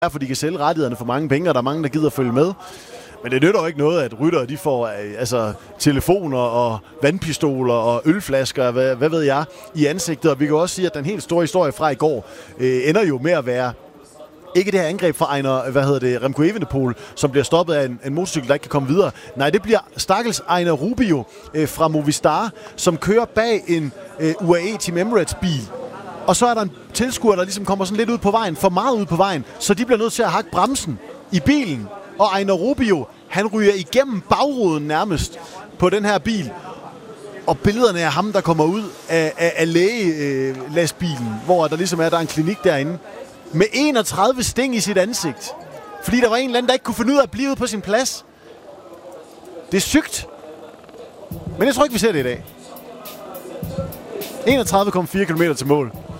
for de kan sælge rettighederne for mange penge, og der er mange, der gider følge med. Men det nytter jo ikke noget, at ryttere de får telefoner og vandpistoler og ølflasker, hvad ved jeg, i ansigtet. Og vi kan også sige, at den helt store historie fra i går ender jo med at være ikke det her angreb fra Remco Evenepoel, som bliver stoppet af en motorcykel, der ikke kan komme videre. Nej, det bliver stakkels Ejner Rubio fra Movistar, som kører bag en UAE Team Emirates bil. Og så er der en tilskuer, der ligesom kommer sådan lidt ud på vejen, for meget ud på vejen, så de bliver nødt til at hakke bremsen i bilen. Og Ejner Rubio, han ryger igennem bagruden nærmest på den her bil. Og billederne af ham, der kommer ud af lægelastbilen, hvor der ligesom der er en klinik derinde, med 31 sting i sit ansigt. Fordi der var en eller anden, der ikke kunne finde ud af at blive ude på sin plads. Det er sygt. Men jeg tror ikke, vi ser det i dag. 31,4 km til mål.